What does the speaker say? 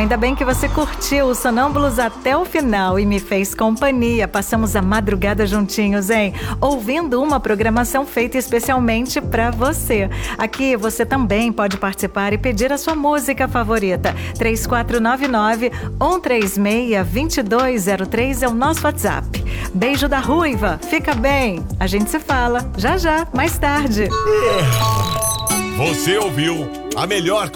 Ainda bem que você curtiu o Sonâmbulos até o final e me fez companhia. Passamos a madrugada juntinhos, hein? Ouvindo uma programação feita especialmente para você. Aqui você também pode participar e pedir a sua música favorita. 3499-136-2203 é o nosso WhatsApp. Beijo da Ruiva. Fica bem. A gente se fala já já, mais tarde. Você ouviu a melhor